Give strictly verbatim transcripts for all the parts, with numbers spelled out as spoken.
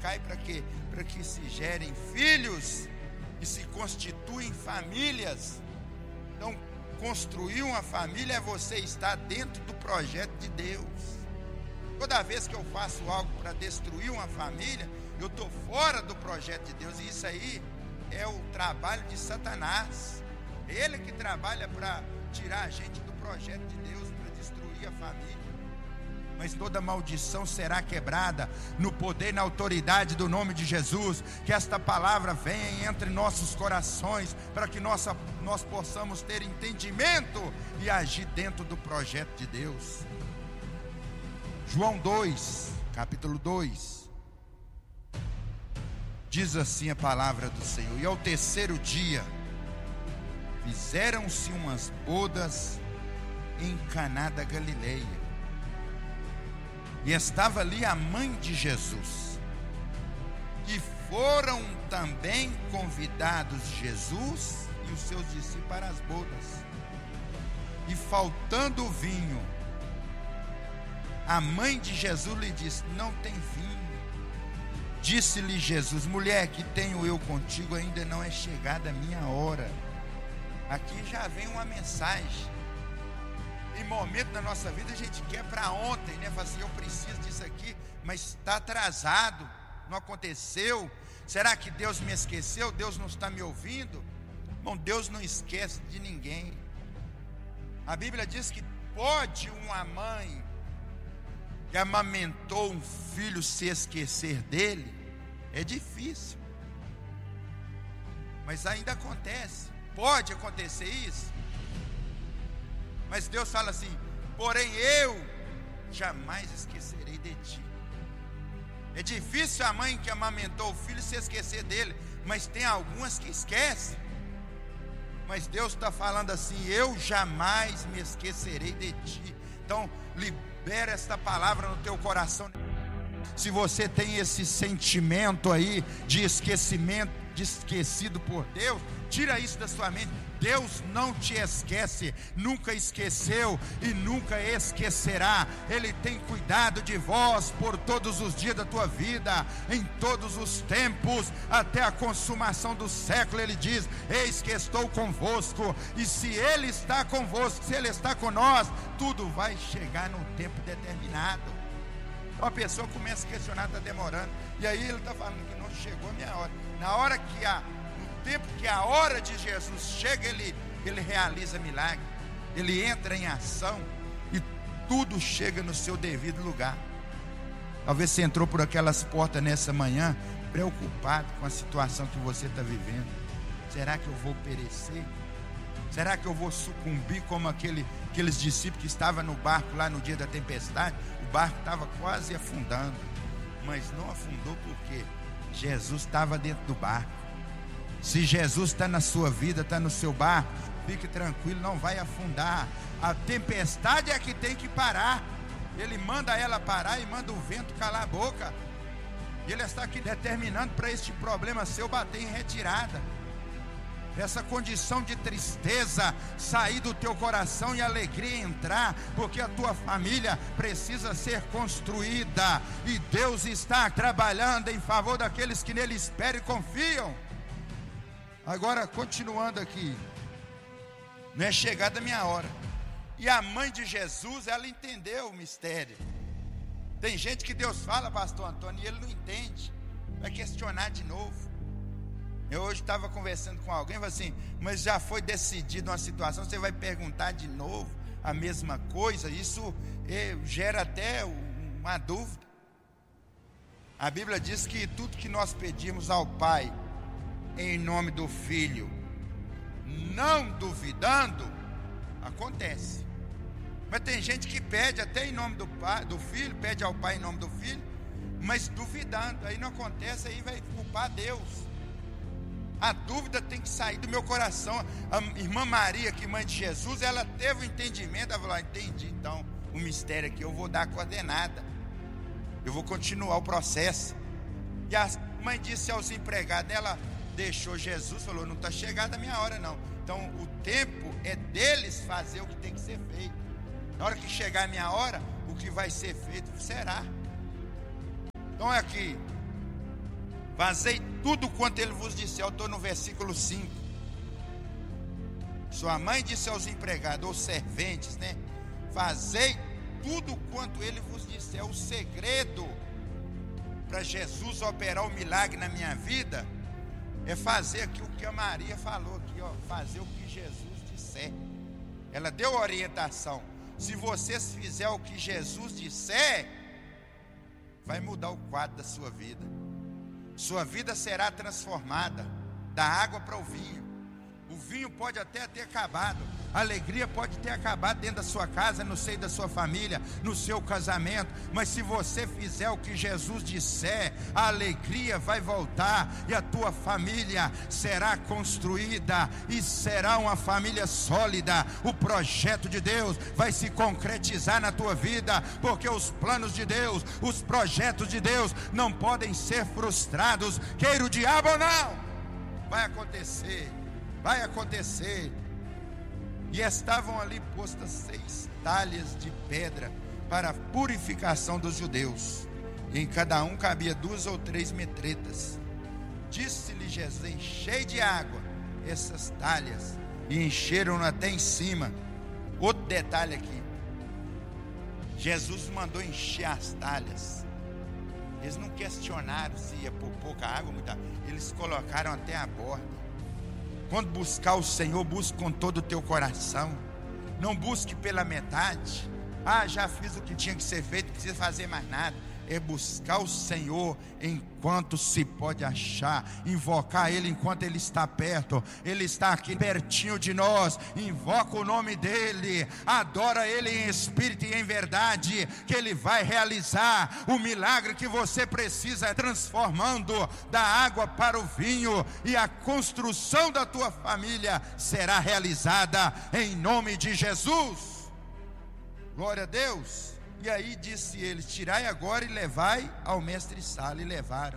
cai para quê? Para que se gerem filhos e se constituem famílias. Então, construir uma família é você estar dentro do projeto de Deus. Toda vez que eu faço algo para destruir uma família, eu estou fora do projeto de Deus. E isso aí é o trabalho de Satanás. Ele que trabalha para tirar a gente do projeto de Deus, para destruir a família. Mas toda maldição será quebrada no poder e na autoridade do nome de Jesus. Que esta palavra venha entre nossos corações, para que nossa, nós possamos ter entendimento e agir dentro do projeto de Deus. João dois, capítulo dois, diz assim a palavra do Senhor: e ao terceiro dia fizeram-se umas bodas em Caná da Galileia, e estava ali a mãe de Jesus, e foram também convidados Jesus e os seus discípulos para as bodas. E faltando o vinho, a mãe de Jesus lhe disse: não tem vinho. Disse-lhe Jesus: mulher, que tenho eu contigo, ainda não é chegada a minha hora. Aqui já vem uma mensagem. Em momento da nossa vida a gente quer para ontem, né? Fala assim, eu preciso disso aqui, mas está atrasado, não aconteceu. Será que Deus me esqueceu? Deus não está me ouvindo? Bom, Deus não esquece de ninguém. A Bíblia diz que pode uma mãe que amamentou um filho se esquecer dele? É difícil, mas ainda acontece. Pode acontecer isso. Mas Deus fala assim: porém eu jamais esquecerei de ti. É difícil a mãe que amamentou o filho se esquecer dele, mas tem algumas que esquecem. Mas Deus está falando assim: eu jamais me esquecerei de ti. Então libera esta palavra no teu coração. Se você tem esse sentimento aí de esquecimento, de esquecido por Deus, tira isso da sua mente. Deus não te esquece, nunca esqueceu e nunca esquecerá. Ele tem cuidado de vós por todos os dias da tua vida, em todos os tempos, até a consumação do século. Ele diz: eis que estou convosco. E se Ele está convosco, se Ele está com nós, tudo vai chegar no tempo determinado. Então a pessoa começa a questionar: está demorando. E aí ele está falando que não chegou a minha hora. Na hora que a tempo que a hora de Jesus chega, ele, ele realiza milagre, ele entra em ação e tudo chega no seu devido lugar. Talvez você entrou por aquelas portas nessa manhã preocupado com a situação que você está vivendo. Será que eu vou perecer? Será que eu vou sucumbir como aquele, aqueles discípulos que estavam no barco lá no dia da tempestade? O barco estava quase afundando, mas não afundou porque Jesus estava dentro do barco. Se Jesus está na sua vida, está no seu barco, fique tranquilo, não vai afundar. A tempestade é que tem que parar. Ele manda ela parar e manda o vento calar a boca. E Ele está aqui determinando para este problema seu bater em retirada. Essa condição de tristeza sair do teu coração e alegria entrar, porque a tua família precisa ser construída. E Deus está trabalhando em favor daqueles que nele esperam e confiam. Agora, continuando aqui, não é chegada a minha hora. E a mãe de Jesus, ela entendeu o mistério. Tem gente que Deus fala, pastor Antônio, e ele não entende, vai questionar de novo. Eu hoje estava conversando com alguém, falei assim: mas já foi decidido uma situação, você vai perguntar de novo a mesma coisa? Isso eh, gera até uma dúvida. A Bíblia diz que tudo que nós pedimos ao Pai em nome do Filho, não duvidando, acontece. Mas tem gente que pede até em nome do pai, do Filho, pede ao Pai em nome do Filho, mas duvidando, aí não acontece, aí vai culpar Deus. A dúvida tem que sair do meu coração. A irmã Maria, que mãe de Jesus, ela teve o entendimento, ela falou: entendi então o mistério aqui, eu vou dar a coordenada, eu vou continuar o processo. E a mãe disse aos empregados, ela deixou Jesus, falou: não está chegada a minha hora não. Então o tempo é deles fazer o que tem que ser feito. Na hora que chegar a minha hora, o que vai ser feito será. Então é aqui, Fazei tudo quanto ele vos disser. Eu estou no versículo cinco. Sua mãe disse aos empregados, ou serventes, né? Fazei tudo quanto ele vos disser. O segredo para Jesus operar o milagre na minha vida é fazer aqui o que a Maria falou aqui, ó, fazer o que Jesus disser. Ela deu orientação. Se vocês fizerem o que Jesus disser, vai mudar o quadro da sua vida. Sua vida será transformada da água para o vinho. O vinho pode até ter acabado, a alegria pode ter acabado dentro da sua casa, no seio da sua família, no seu casamento, mas se você fizer o que Jesus disser, a alegria vai voltar e a tua família será construída e será uma família sólida. O projeto de Deus vai se concretizar na tua vida, porque os planos de Deus, os projetos de Deus não podem ser frustrados, queira o diabo ou não, vai acontecer. Vai acontecer. E estavam ali postas seis talhas de pedra para a purificação dos judeus, e em cada um cabia duas ou três metretas. Disse-lhe Jesus: enchei de água essas talhas, e encheram até em cima. Outro detalhe aqui: Jesus mandou encher as talhas. Eles não questionaram se ia por pouca água ou muita, eles colocaram até a borda. Quando buscar o Senhor, busque com todo o teu coração. Não busque pela metade. Ah, já fiz o que tinha que ser feito, não precisa fazer mais nada. É buscar o Senhor enquanto se pode achar, invocar Ele enquanto Ele está perto. Ele está aqui pertinho de nós. Invoca o nome dEle, adora Ele em espírito e em verdade, que Ele vai realizar o milagre que você precisa, transformando da água para o vinho, e a construção da tua família será realizada em nome de Jesus. Glória a Deus. E aí disse ele: tirai agora e levai ao mestre-sala. E levaram.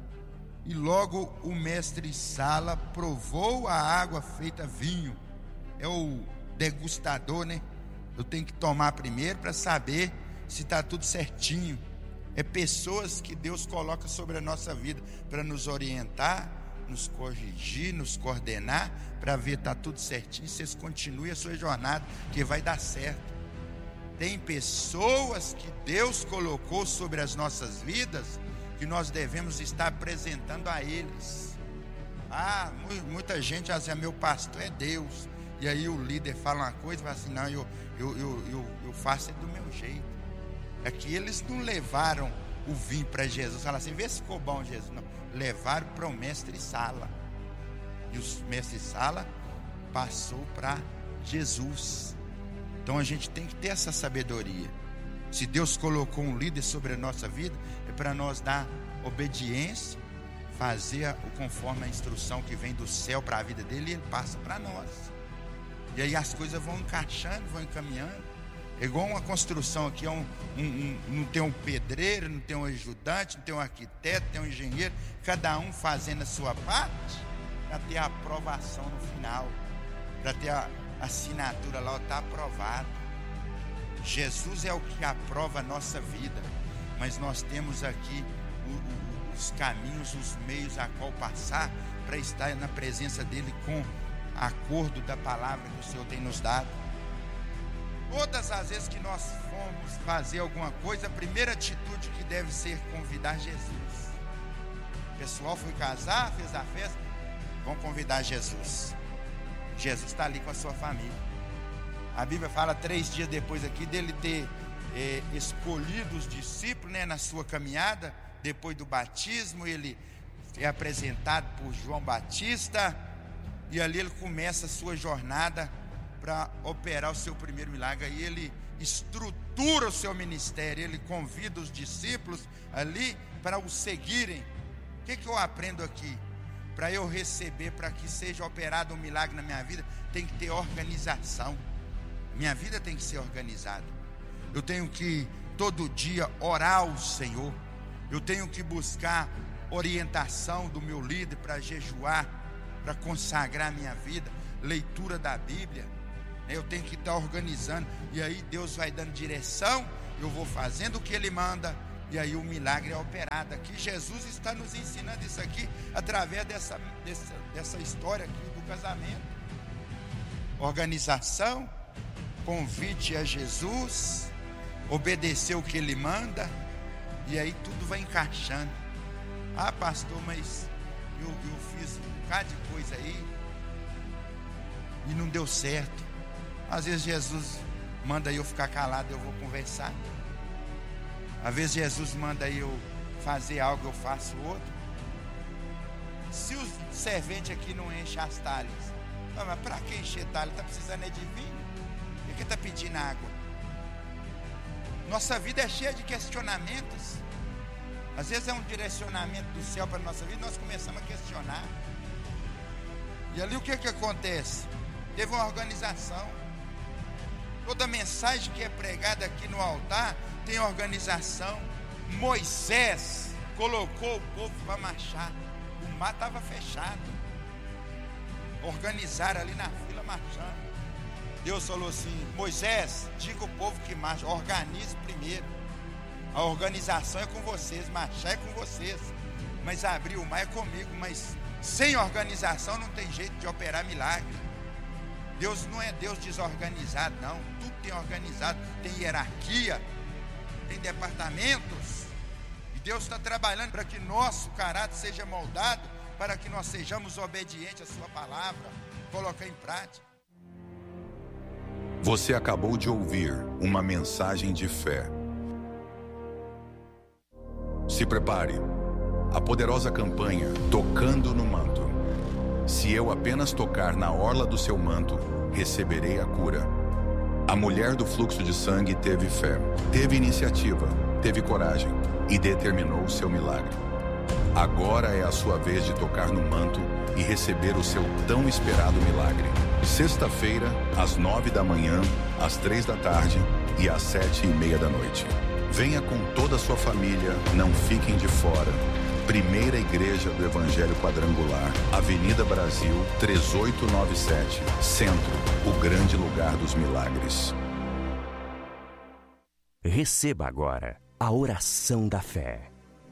E logo o mestre-sala provou a água feita vinho. É o degustador, né? Eu tenho que tomar primeiro para saber se está tudo certinho. É pessoas que Deus coloca sobre a nossa vida para nos orientar, nos corrigir, nos coordenar, para ver se está tudo certinho. Vocês continuem a sua jornada, que vai dar certo. Tem pessoas que Deus colocou sobre as nossas vidas, que nós devemos estar apresentando a eles. Ah, muita gente diz: meu pastor é Deus. E aí o líder fala uma coisa e fala assim: não, eu, eu, eu, eu, eu faço é do meu jeito. É que eles não levaram o vinho para Jesus. Fala assim: vê se ficou bom, Jesus. Não, levaram para o mestre-sala. E o mestre-sala passou para Jesus. Então a gente tem que ter essa sabedoria. Se Deus colocou um líder sobre a nossa vida, é para nós dar obediência, fazer o conforme a instrução que vem do céu para a vida dele, e ele passa para nós. E aí as coisas vão encaixando, vão encaminhando. É igual uma construção aqui, é um, um, um, não tem um pedreiro, não tem um ajudante, não tem um arquiteto, tem um engenheiro, cada um fazendo a sua parte, para ter a aprovação no final, para ter a assinatura lá, está aprovado. Jesus é o que aprova a nossa vida, mas nós temos aqui o, o, os caminhos, os meios a qual passar para estar na presença dele com acordo da palavra que o Senhor tem nos dado. Todas as vezes que nós formos fazer alguma coisa, a primeira atitude que deve ser convidar Jesus. O pessoal foi casar, fez a festa, vão convidar Jesus. Jesus está ali com a sua família. A Bíblia fala três dias depois aqui dele ter eh, escolhido os discípulos, né, na sua caminhada. Depois do batismo, ele é apresentado por João Batista, e ali ele começa a sua jornada para operar o seu primeiro milagre. Aí ele estrutura o seu ministério, ele convida os discípulos ali para o seguirem. O que, que eu aprendo aqui? Para eu receber, para que seja operado um milagre na minha vida, tem que ter organização. Minha vida tem que ser organizada. Eu tenho que todo dia orar ao Senhor. Eu tenho que buscar orientação do meu líder para jejuar, para consagrar a minha vida, leitura da Bíblia. Eu tenho que estar organizando, e aí Deus vai dando direção, eu vou fazendo o que Ele manda, E aí o milagre é operado aqui. Jesus está nos ensinando isso aqui através dessa, dessa, dessa história aqui do casamento. Organização, convite a Jesus, obedecer o que Ele manda, e aí tudo vai encaixando. Ah, pastor, mas eu, eu fiz um bocado de coisa aí e não deu certo. Às vezes Jesus manda eu ficar calado, eu vou conversar. Às vezes Jesus manda eu fazer algo, eu faço outro. Se o servente aqui não enche as talhas, não, mas para que encher talha? Está precisando é de vinho? Por que está pedindo água? Nossa vida é cheia de questionamentos. Às vezes é um direcionamento do céu para a nossa vida, nós começamos a questionar. E ali o que que acontece? Teve uma organização. Toda mensagem que é pregada aqui no altar tem organização. Moisés colocou o povo para marchar. O mar estava fechado. Organizaram ali na fila marchando. Deus falou assim: Moisés, diga o povo que marcha, organize primeiro. A organização é com vocês, marchar é com vocês, mas abrir o mar é comigo. Mas sem organização não tem jeito de operar milagre. Deus não é Deus desorganizado, não. Tudo tem organizado, tem hierarquia, tem departamentos. E Deus está trabalhando para que nosso caráter seja moldado, para que nós sejamos obedientes à sua palavra, colocar em prática. Você acabou de ouvir uma mensagem de fé. Se prepare. A poderosa campanha Tocando no Manto. Se eu apenas tocar na orla do seu manto, receberei a cura. A mulher do fluxo de sangue teve fé, teve iniciativa, teve coragem e determinou o seu milagre. Agora é a sua vez de tocar no manto e receber o seu tão esperado milagre. Sexta-feira, às nove da manhã, às três da tarde e às sete e meia da noite. Venha com toda a sua família, não fiquem de fora. Primeira Igreja do Evangelho Quadrangular, Avenida Brasil, três oito nove sete, Centro, o grande lugar dos milagres. Receba agora a oração da fé.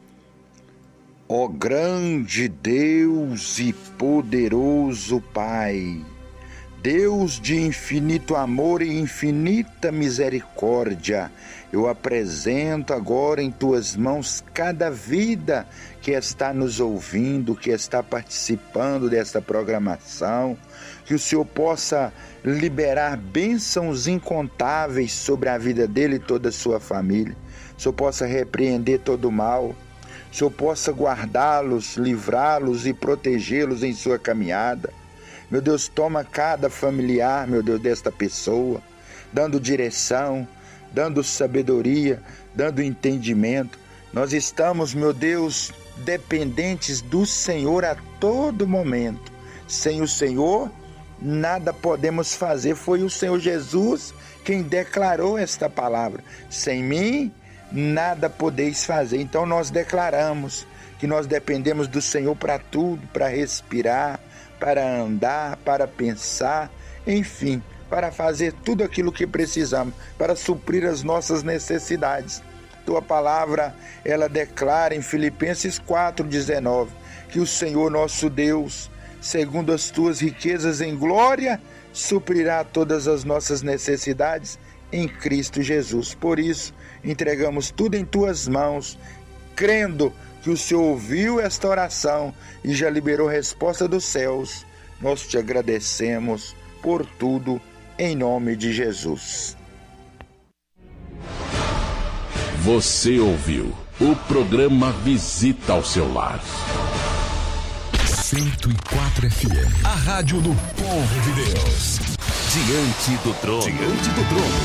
Ó grande Deus e poderoso Pai, Deus de infinito amor e infinita misericórdia, eu apresento agora em tuas mãos cada vida que está nos ouvindo, que está participando desta programação, que o Senhor possa liberar bênçãos incontáveis sobre a vida dele e toda a sua família. O Senhor possa repreender todo o mal, o Senhor possa guardá-los, livrá-los e protegê-los em sua caminhada. Meu Deus, toma cada familiar, meu Deus, desta pessoa, dando direção, dando sabedoria, dando entendimento. Nós estamos, meu Deus, dependentes do Senhor a todo momento. Sem o Senhor, nada podemos fazer. Foi o Senhor Jesus quem declarou esta palavra. Sem mim, nada podeis fazer. Então nós declaramos que nós dependemos do Senhor para tudo, para respirar, para andar, para pensar, enfim, para fazer tudo aquilo que precisamos, para suprir as nossas necessidades. Tua palavra, ela declara em Filipenses quatro, dezenove, que o Senhor nosso Deus, segundo as tuas riquezas em glória, suprirá todas as nossas necessidades em Cristo Jesus. Por isso, entregamos tudo em tuas mãos, crendo que o Senhor ouviu esta oração e já liberou resposta dos céus. Nós te agradecemos por tudo, em nome de Jesus. Você ouviu o programa Visita ao Seu Lar. cento e quatro F M, a rádio do povo de Deus. Diante do trono. Diante do trono.